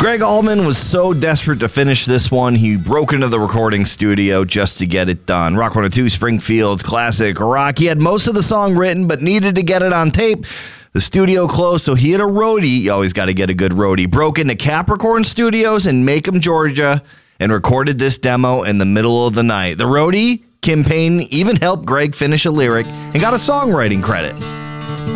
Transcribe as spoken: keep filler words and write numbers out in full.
Greg Allman was so desperate to finish this one, he broke into the recording studio just to get it done. Rock one oh two, Springfield's classic rock. He had most of the song written, but needed to get it on tape. The studio closed, so he had a roadie. You always got to get a good roadie. Broke into Capricorn Studios in Macomb, Georgia, and recorded this demo in the middle of the night. The roadie, Kim Payne, even helped Greg finish a lyric and got a songwriting credit.